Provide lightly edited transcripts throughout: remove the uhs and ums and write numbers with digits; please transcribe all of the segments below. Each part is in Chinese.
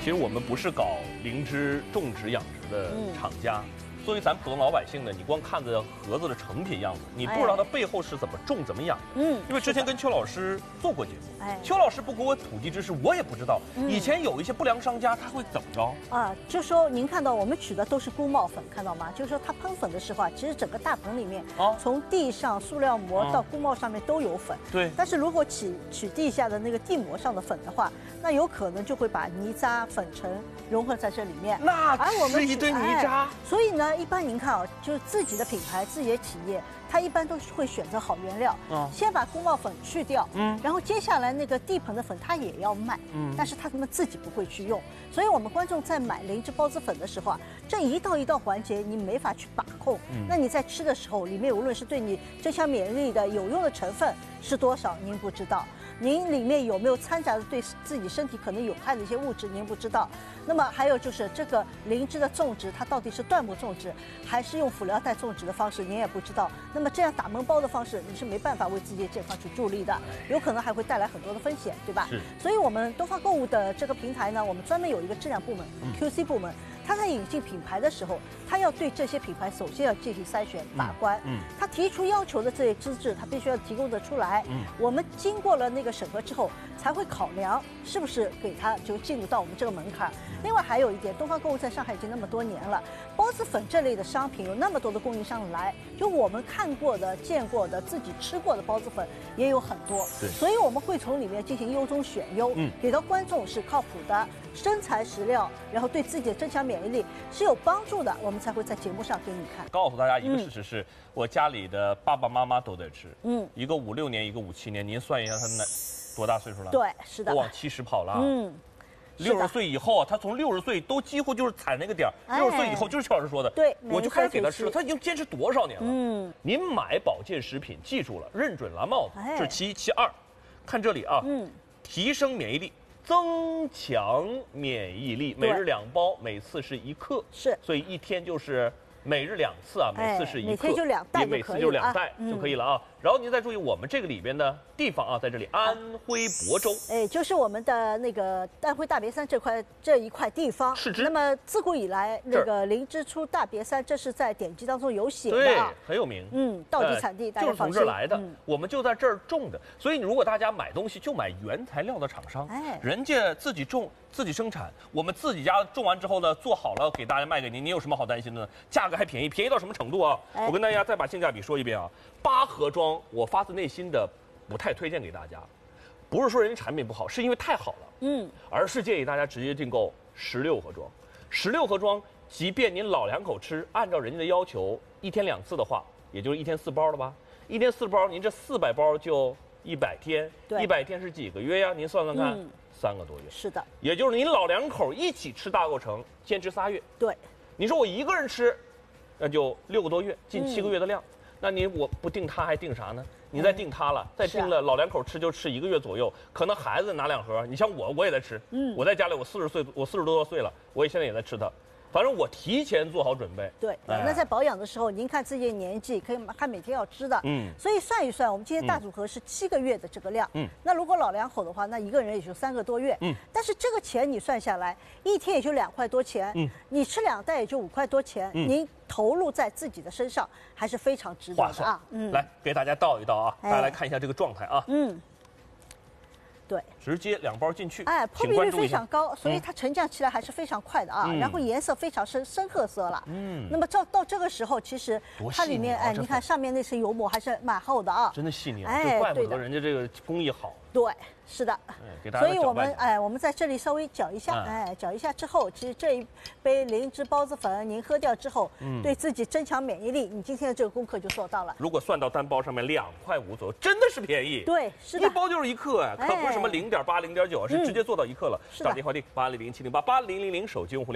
其实我们不是搞灵芝种植养殖的厂家。作为咱普通老百姓呢，你光看着盒子的成品样子，你不知道它背后是怎么种、怎么养。因为之前跟邱老师做过节目，邱老师不给我普及知识，我也不知道。以前有一些不良商家他会怎么着啊？就说您看到我们取的都是菇帽粉，看到吗？就是说它喷粉的时候啊，其实整个大棚里面从地上塑料膜到菇帽上面都有粉。 对。 但是如果取地下的那个地膜上的粉的话，那有可能就会把泥渣、粉尘融合在这里面。 那是一堆泥渣。 所以呢。一般您看啊，就是自己的品牌、自己的企业，它一般都是会选择好原料，先把菇帽粉去掉，然后接下来那个地棚的粉它也要卖，但是他们自己不会去用，所以我们观众在买灵芝孢子粉的时候啊，这一道环节你没法去把控，那你在吃的时候，里面无论是对你增强免疫力的有用的成分是多少，您不知道。您里面有没有掺杂着对自己身体可能有害的一些物质，您不知道。那么还有就是这个灵芝的种植，它到底是椴木种植，还是用辅料袋种植的方式，您也不知道。那么这样打闷包的方式，你是没办法为自己的健康去助力的，有可能还会带来很多的风险，对吧？ 是。 所以我们东方购物的这个平台呢，我们专门有一个质量部门，QC 部门。他在引进品牌的时候，他要对这些品牌首先要进行筛选把关。他提出要求的这些资质，他必须要提供得出来。我们经过了那个审核之后，才会考量是不是给他就进入到我们这个门槛。另外还有一点，东方购物在上海已经那么多年了，孢子粉这类的商品有那么多的供应商来，就我们看过的、见过的、自己吃过的孢子粉也有很多。所以我们会从里面进行优中选优，给到观众是靠谱的真材实料，然后对自己的增强免疫力是有帮助的，我们才会在节目上给你看。 告诉大家一个事实是，我家里的爸爸妈妈都在吃，一个56年，一个57年，您算一下他多大岁数了？ 对，是的， 都往70跑了。60岁以后啊，他从60岁都几乎就是踩那个点儿。60岁以后就是邱老师说的， 对， 我就开始给他吃了。他已经坚持多少年了？您买保健食品，记住了，认准蓝帽子，这是其一。其二，看这里啊，提升免疫力。增强免疫力，每日2包，每次是1克， 是， 所以一天就是每日2次啊，每次是1克， 每天就2袋， 每次就2袋就可以了啊。然后您再注意我们这个里边的地方啊，在这里安徽亳州， 就是我们的那个安徽大别山这一块地方。 是。 那么自古以来，那个灵芝出大别山，这是在典籍当中有写的， 对，很有名。 到底产地大家就是从这儿来的，我们就在这儿种的。所以如果大家买东西就买原材料的厂商，人家自己种。自己生产，我们自己家种完之后呢，做好了给大家卖给您，您有什么好担心的呢？价格还便宜，便宜到什么程度啊？我跟大家再把性价比说一遍啊，8盒装，我发自内心的不太推荐给大家，不是说人家产品不好，是因为太好了，而是建议大家直接订购16盒装，16盒装，即便您老两口吃，按照人家的要求，1天2次的话，也就是1天4包了吧？1天4包，您这400包就100天，100天是几个月呀？您算算看。3个多月， 是的， 也就是您老两口一起吃大构成，坚持3月。 对， 你说我一个人吃，那就6个多月，近7个月的量。那我不定它还定啥呢？你再定它了，再定了，老两口吃就吃1个月左右。可能孩子拿2盒，你像我也在吃。我在家里，我40多岁了，我也现在也在吃它。反正我提前做好准备。 对，那在保养的时候，您看自己的年纪，可以看每天要吃的。所以算一算，我们今天大组合是7个月的这个量。那如果老两口的话，那一个人也就3个多月。但是这个钱你算下来，一天也就2块多钱。你吃2袋也就5块多钱。您投入在自己的身上还是非常值得的啊。 来给大家倒一倒啊，大家来看一下这个状态啊。 对， 直接2包进去， 破壁率非常高，所以它沉降起来还是非常快的啊。然后颜色非常深褐色了。那么到这个时候，其实它里面你看上面那层油膜还是蛮厚的啊， 真的细腻啊，就怪不得人家这个工艺好。 对，是的，所以我们在这里稍微搅一下，搅一下之后，其实这一杯灵芝孢子粉您喝掉之后，对自己增强免疫力，你今天的这个功课就做到了。 如果算到单包上面2块5左右，真的是便宜。 对，是的， 一包就是1克啊，可不是什么0.8、0.9，是直接做到1克了。打电话订800-708-8000，手机用户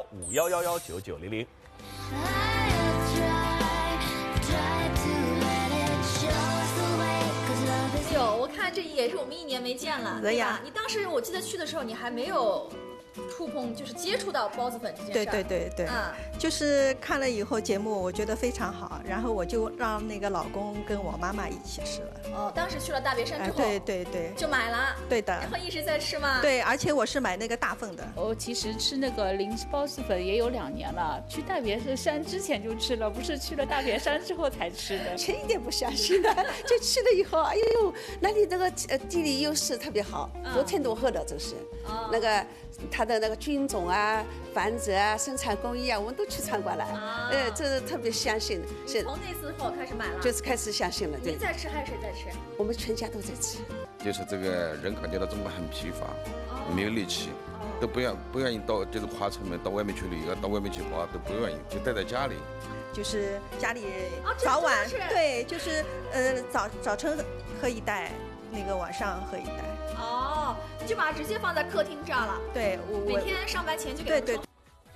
021511199000。 我看这也是我们1年没见了。 对呀， 你当时我记得去的时候，你还没有触碰，就是接触到孢子粉这件事？ 对，就是看了以后节目，我觉得非常好，然后我就让那个老公跟我妈妈一起吃了。 哦，当时去了大别山之后， 对， 就买了。 对的。 然后一直在吃吗？ 对，而且我是买那个大份的。 我其实吃那个零孢子粉也有2年了，去大别山之前就吃了，不是去了大别山之后才吃的。 前一点不相信的，就去了以后，哎呦，那里这个地理优势特别好，多天多厚的都是，那个它的那个菌种啊、繁殖啊、生产工艺啊，我们都去参观了，这是特别相信。 从那次后开始买了， 就是开始相信了。 您在吃还是谁在吃？ 我们全家都在吃。 就是这个人感觉到中国很疲乏，没有力气，都不愿意到就是花成本到外面去旅游，到外面去花都不愿意，就待在家里。 就是家里早晚对，就是早晨喝一袋，那个晚上喝一袋。 哦，你就把它直接放在客厅这儿了。 对，我每天上班前就给它对。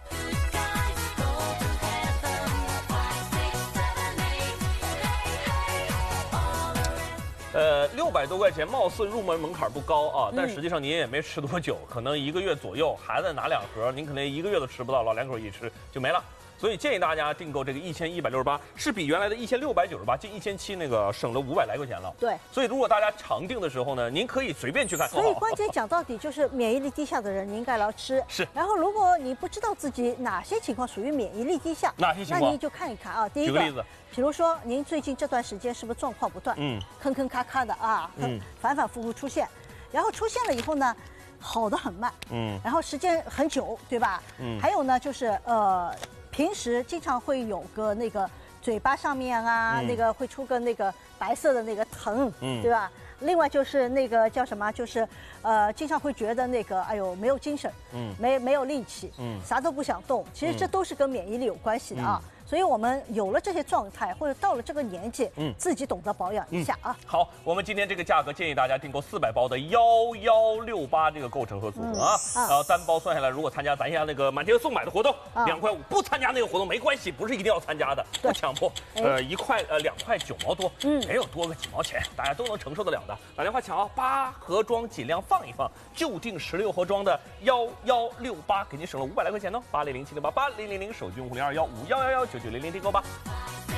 600多块钱，貌似入门槛不高啊，但实际上您也没吃多久，可能1个月左右，孩子拿2盒，您可能1个月都吃不到，老两口一吃就没了。所以建议大家订购这个1168，是比原来的1698近1700那个省了500来块钱了。 对， 所以如果大家常订的时候呢，您可以随便去看。 所以关键讲到底就是免疫力低下的人，您应该来吃。 是。 然后如果你不知道自己哪些情况属于免疫力低下， 哪些情况？ 那您就看一看啊。第一个， 举个例子， 比如说您最近这段时间是不是状况不断？坑坑咔咔的啊，反反复复出现，然后出现了以后呢，好得很慢，然后时间很久，对吧？还有呢就是平时经常会有个那个嘴巴上面啊，那个会出个那个白色的那个疼，对吧？另外就是那个叫什么，就是经常会觉得那个哎呦没有精神，没有力气，啥都不想动。其实这都是跟免疫力有关系的啊。所以我们有了这些状态，或者到了这个年纪，自己懂得保养一下啊。 好，我们今天这个价格建议大家订购400包的1168这个构成和组合啊。然后单包算下来，如果参加咱家那个满天送买的活动，2块5；不参加那个活动没关系，不是一定要参加的，不强迫。2块9毛多，没有多个几毛钱，大家都能承受得了的。打电话抢啊，8盒装尽量放一放，就订16盒装的1168，给您省了500来块钱呢。8007688000，手机用户0215119900订购吧。